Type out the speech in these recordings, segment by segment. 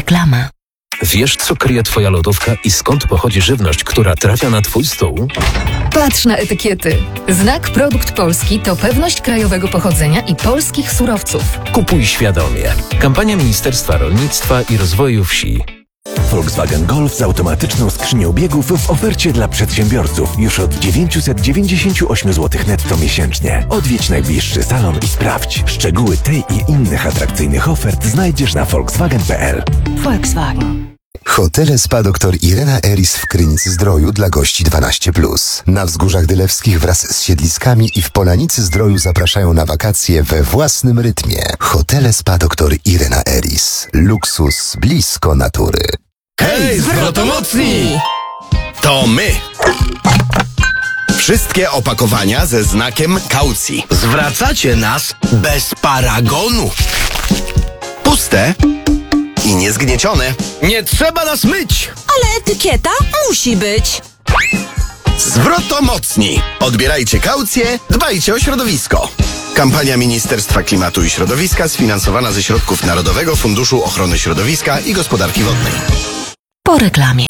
Reklama. Wiesz, co kryje Twoja lodówka i skąd pochodzi żywność, która trafia na Twój stół? Patrz na etykiety. Znak Produkt Polski to pewność krajowego pochodzenia i polskich surowców. Kupuj świadomie. Kampania Ministerstwa Rolnictwa i Rozwoju Wsi. Volkswagen Golf z automatyczną skrzynią biegów w ofercie dla przedsiębiorców już od 998 zł netto miesięcznie. Odwiedź najbliższy salon i sprawdź. Szczegóły tej i innych atrakcyjnych ofert znajdziesz na volkswagen.pl. Volkswagen. Hotele Spa Dr Irena Eris w Krynicy-Zdroju dla gości 12+. Na Wzgórzach Dylewskich wraz z siedliskami i w Polanicy-Zdroju zapraszają na wakacje we własnym rytmie. Hotele Spa Dr Irena Eris. Luksus blisko natury. Hej, zwrotomocni! To my! Wszystkie opakowania ze znakiem kaucji. Zwracacie nas bez paragonu. Puste i niezgniecione. Nie trzeba nas myć! Ale etykieta musi być. Zwrotomocni! Odbierajcie kaucję, dbajcie o środowisko. Kampania Ministerstwa Klimatu i Środowiska sfinansowana ze środków Narodowego Funduszu Ochrony Środowiska i Gospodarki Wodnej. Po reklamie.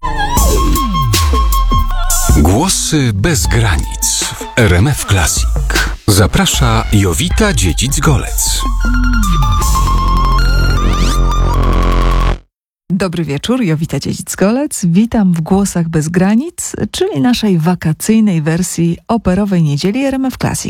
Głosy bez granic w RMF Classic. Zaprasza Jowita Dziedzic-Golec. Dobry wieczór, Jowita Dziedzic-Golec. Witam w Głosach bez granic, czyli naszej wakacyjnej wersji operowej niedzieli RMF Classic.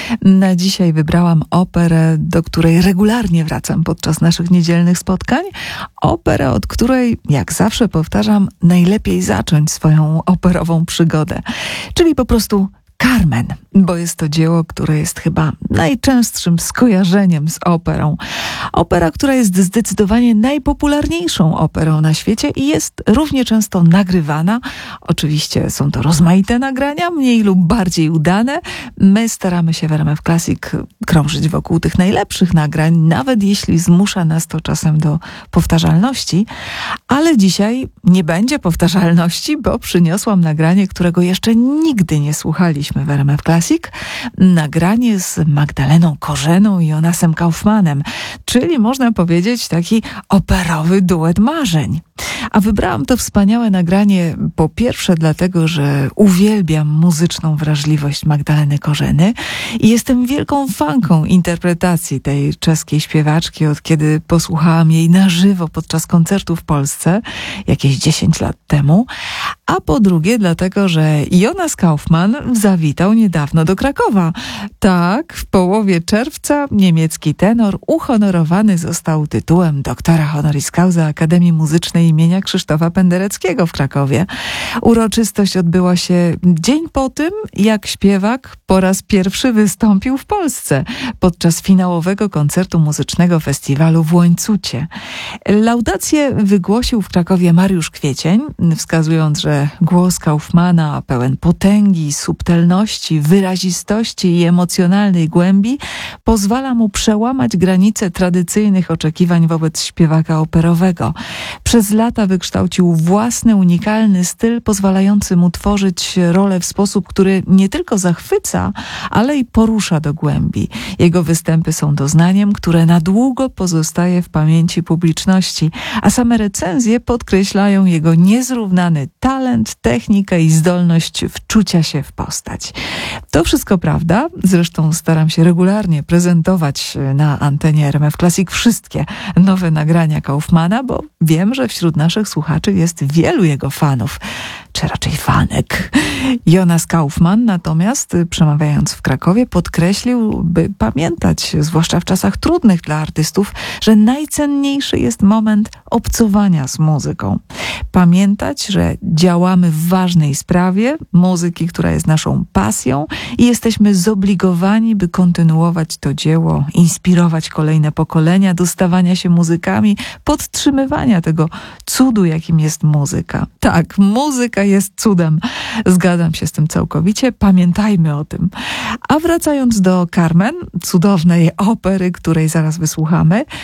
Na dzisiaj wybrałam operę, do której regularnie wracam podczas naszych niedzielnych spotkań. Operę, od której, jak zawsze powtarzam, najlepiej zacząć swoją operową przygodę. Czyli po prostu Carmen, bo jest to dzieło, które jest chyba najczęstszym skojarzeniem z operą. Opera, która jest zdecydowanie najpopularniejszą operą na świecie i jest równie często nagrywana. Oczywiście są to rozmaite nagrania, mniej lub bardziej udane. My staramy się w RMF Classic krążyć wokół tych najlepszych nagrań, nawet jeśli zmusza nas to czasem do powtarzalności. Ale dzisiaj nie będzie powtarzalności, bo przyniosłam nagranie, którego jeszcze nigdy nie słuchaliśmy w RMF Classic. Nagranie z Magdaleną Korzeną i Jonasem Kaufmanem, czyli można powiedzieć taki operowy duet marzeń. A wybrałam to wspaniałe nagranie po pierwsze dlatego, że uwielbiam muzyczną wrażliwość Magdaleny Korzeny i jestem wielką fanką interpretacji tej czeskiej śpiewaczki, od kiedy posłuchałam jej na żywo podczas koncertu w Polsce jakieś 10 lat temu. A po drugie dlatego, że Jonas Kaufman zawitał niedawno do Krakowa. Tak, w połowie czerwca niemiecki tenor uhonorowany został tytułem doktora honoris causa Akademii Muzycznej imienia Krzysztofa Pendereckiego w Krakowie. Uroczystość odbyła się dzień po tym, jak śpiewak po raz pierwszy wystąpił w Polsce podczas finałowego koncertu muzycznego festiwalu w Łońcucie. Laudację wygłosił w Krakowie Mariusz Kwiecień, wskazując, że głos Kaufmana pełen potęgi, subtelności, wyrazistości i emocjonalnej głębi pozwala mu przełamać granice tradycyjnych oczekiwań wobec śpiewaka operowego. Przez lata wykształcił własny, unikalny styl, pozwalający mu tworzyć rolę w sposób, który nie tylko zachwyca, ale i porusza do głębi. Jego występy są doznaniem, które na długo pozostaje w pamięci publiczności, a same recenzje podkreślają jego niezrównany talent, technikę i zdolność wczucia się w postać. To wszystko prawda, zresztą staram się regularnie prezentować na antenie RMF Classic wszystkie nowe nagrania Kaufmana, bo wiem, że wśród naszych słuchaczy jest wielu jego fanów, czy raczej fanek. Jonas Kaufman natomiast, przemawiając w Krakowie, podkreślił, by pamiętać, zwłaszcza w czasach trudnych dla artystów, że najcenniejszy jest moment obcowania z muzyką. Pamiętać, że działamy w ważnej sprawie, muzyki, która jest naszą pasją i jesteśmy zobligowani, by kontynuować to dzieło, inspirować kolejne pokolenia do stawania się muzykami, podtrzymywania tego cudu, jakim jest muzyka. Tak, muzyka jest cudem. Zgadzam się z tym całkowicie. Pamiętajmy o tym. A wracając do Carmen, cudownej opery, której zaraz wysłuchamy,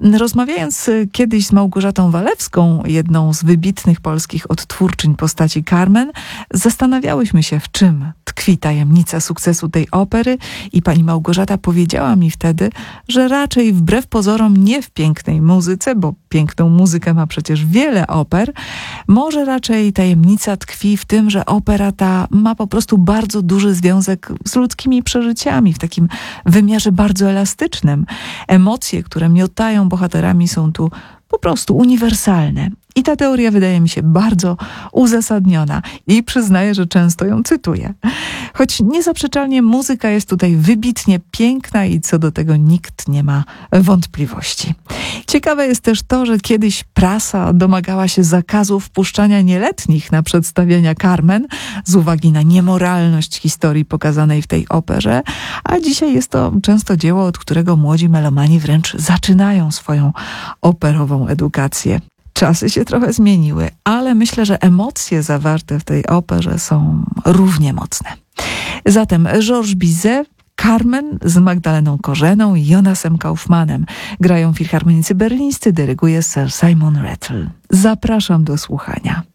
Rozmawiając kiedyś z Małgorzatą Walewską, jedną z wybitnych polskich odtwórczyń postaci Carmen, zastanawiałyśmy się, w czym tkwi tajemnica sukcesu tej opery i pani Małgorzata powiedziała mi wtedy, że raczej wbrew pozorom nie w pięknej muzyce, bo piękną muzykę ma przecież wiele oper, może raczej tajemnica tkwi w tym, że opera ta ma po prostu bardzo duży związek z ludzkimi przeżyciami, w takim wymiarze bardzo elastycznym. Emocje, które miotają bohaterami, są tu po prostu uniwersalne. I ta teoria wydaje mi się bardzo uzasadniona i przyznaję, że często ją cytuję. Choć niezaprzeczalnie muzyka jest tutaj wybitnie piękna i co do tego nikt nie ma wątpliwości. Ciekawe jest też to, że kiedyś prasa domagała się zakazu wpuszczania nieletnich na przedstawienia Carmen z uwagi na niemoralność historii pokazanej w tej operze, a dzisiaj jest to często dzieło, od którego młodzi melomani wręcz zaczynają swoją operową edukację. Czasy się trochę zmieniły, ale myślę, że emocje zawarte w tej operze są równie mocne. Zatem Georges Bizet, Carmen z Magdaleną Korzeną i Jonasem Kaufmanem. Grają filharmonicy berlińscy, dyryguje Sir Simon Rattle. Zapraszam do słuchania.